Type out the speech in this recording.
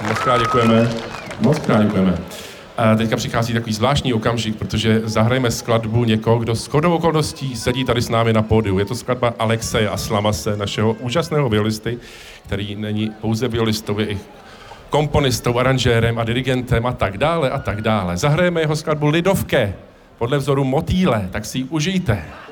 Moc krát děkujeme. A teďka přichází takový zvláštní okamžik, protože zahrajeme skladbu někoho, kdo shodou okolností sedí tady s námi na pódiu. Je to skladba Alexeje Aslamase, našeho úžasného violisty, který není pouze violistou, je i komponistou, aranžérem a dirigentem a tak dále a tak dále. Zahrajeme jeho skladbu Lidovke podle vzoru Motýle, tak si ji užijte.